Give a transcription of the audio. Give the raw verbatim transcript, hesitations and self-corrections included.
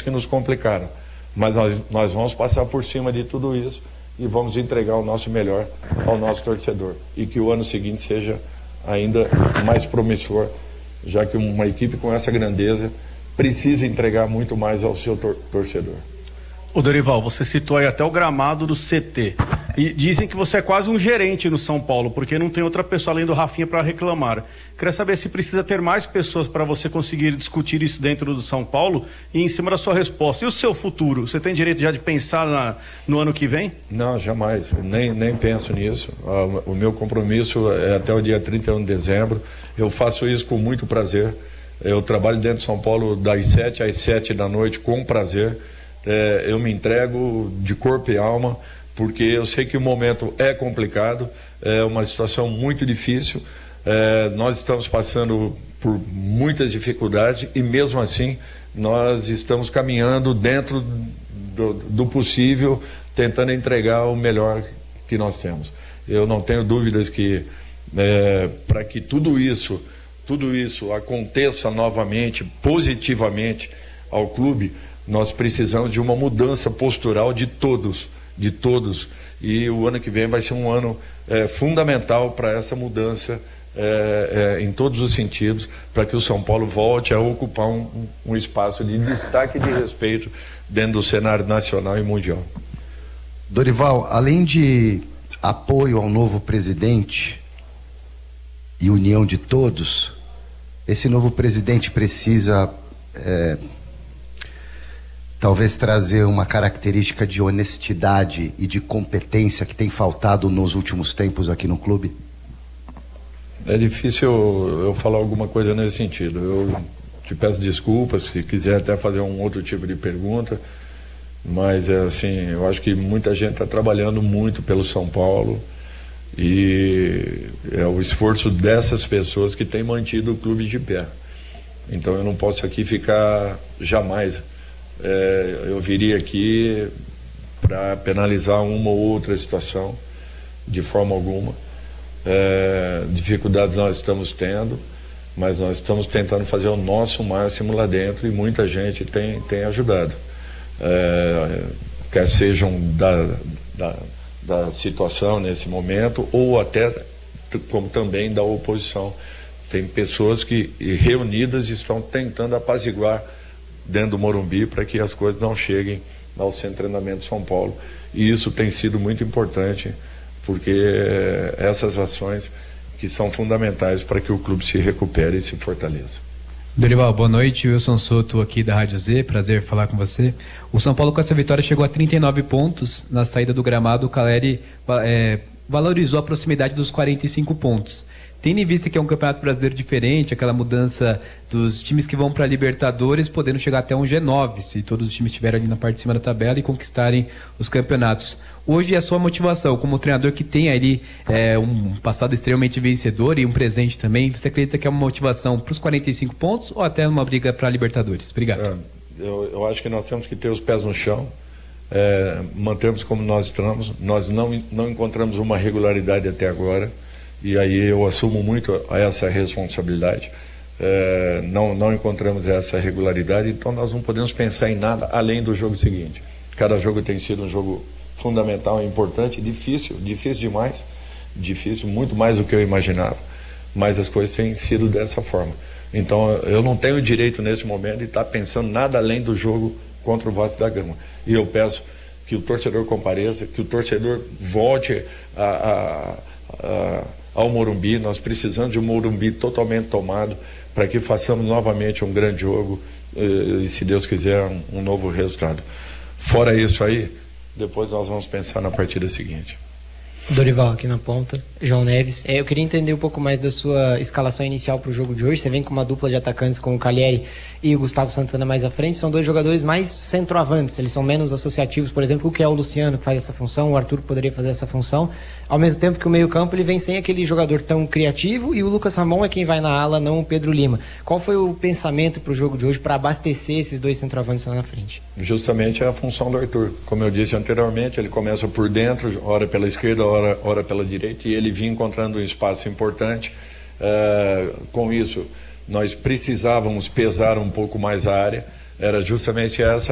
que nos complicaram. Mas nós, nós vamos passar por cima de tudo isso e vamos entregar o nosso melhor ao nosso torcedor. E que o ano seguinte seja ainda mais promissor, já que uma equipe com essa grandeza precisa entregar muito mais ao seu tor- torcedor. Ô Dorival, você citou aí até o gramado do C T. E dizem que você é quase um gerente no São Paulo, porque não tem outra pessoa além do Rafinha para reclamar. Queria saber se precisa ter mais pessoas para você conseguir discutir isso dentro do São Paulo e em cima da sua resposta. E o seu futuro? Você tem direito já de pensar na, no ano que vem? Não, jamais. Nem, nem penso nisso. O, o meu compromisso é até o dia trinta e um de dezembro. Eu faço isso com muito prazer. Eu trabalho dentro de São Paulo das sete às sete da noite com prazer. É, eu me entrego de corpo e alma, porque eu sei que o momento é complicado, é uma situação muito difícil, é, nós estamos passando por muitas dificuldades e mesmo assim nós estamos caminhando dentro do, do possível, tentando entregar o melhor que nós temos. Eu não tenho dúvidas que é, para que tudo isso, tudo isso aconteça novamente, positivamente ao clube, nós precisamos de uma mudança postural de todos, de todos. E o ano que vem vai ser um ano é, fundamental para essa mudança é, é, em todos os sentidos, para que o São Paulo volte a ocupar um, um espaço de destaque e de respeito dentro do cenário nacional e mundial. Dorival, além de apoio ao novo presidente e união de todos, esse novo presidente precisa é, talvez trazer uma característica de honestidade e de competência que tem faltado nos últimos tempos aqui no clube? É difícil eu, eu falar alguma coisa nesse sentido. Eu te peço desculpas, se quiser até fazer um outro tipo de pergunta, mas é assim, eu acho que muita gente está trabalhando muito pelo São Paulo e é o esforço dessas pessoas que tem mantido o clube de pé. Então eu não posso aqui ficar jamais... É, eu viria aqui para penalizar uma ou outra situação, de forma alguma. É, dificuldades nós estamos tendo, mas nós estamos tentando fazer o nosso máximo lá dentro e muita gente tem, tem ajudado. É, quer sejam da, da, da situação nesse momento ou até como também da oposição. Tem pessoas que reunidas estão tentando apaziguar dentro do Morumbi para que as coisas não cheguem ao centro de treinamento de São Paulo. E isso tem sido muito importante, porque essas ações que são fundamentais para que o clube se recupere e se fortaleça. Dorival, boa noite. Wilson Soto aqui da Rádio Z, prazer falar com você. O São Paulo com essa vitória chegou a trinta e nove pontos. Na saída do gramado, o Caleri é, valorizou a proximidade dos quarenta e cinco pontos. Tendo em vista que é um campeonato brasileiro diferente, aquela mudança dos times que vão para a Libertadores, podendo chegar até um G nove, se todos os times estiverem ali na parte de cima da tabela e conquistarem os campeonatos. Hoje a sua motivação, como treinador que tem ali é, um passado extremamente vencedor e um presente também, você acredita que é uma motivação para os quarenta e cinco pontos ou até uma briga para a Libertadores? Obrigado. É, eu, eu acho que nós temos que ter os pés no chão, é, mantermos como nós estamos. Nós não, não encontramos uma regularidade até agora. E aí eu assumo muito essa responsabilidade. É, não, não encontramos essa regularidade, então nós não podemos pensar em nada além do jogo seguinte. Cada jogo tem sido um jogo fundamental, importante, difícil, difícil demais, difícil, muito mais do que eu imaginava, mas as coisas têm sido dessa forma. Então eu não tenho direito nesse momento de estar pensando nada além do jogo contra o Vasco da Gama. E eu peço que o torcedor compareça, que o torcedor volte a... a, a ao Morumbi. Nós precisamos de um Morumbi totalmente tomado para que façamos novamente um grande jogo e, se Deus quiser, um, um novo resultado. Fora isso aí, depois nós vamos pensar na partida seguinte. Dorival aqui na ponta, João Neves. É, eu queria entender um pouco mais da sua escalação inicial para o jogo de hoje. Você vem com uma dupla de atacantes com o Caleri e o Gustavo Santana mais à frente. São dois jogadores mais centroavantes, eles são menos associativos. Por exemplo, o que é o Luciano que faz essa função, o Arthur poderia fazer essa função. Ao mesmo tempo que o meio-campo ele vem sem aquele jogador tão criativo e o Lucas Ramon é quem vai na ala, não o Pedro Lima. Qual foi o pensamento para o jogo de hoje para abastecer esses dois centroavantes lá na frente? Justamente é a função do Arthur. Como eu disse anteriormente, ele começa por dentro, ora pela esquerda, ora, ora pela direita, e ele vinha encontrando um espaço importante. Uh, com isso, nós precisávamos pesar um pouco mais a área. Era justamente essa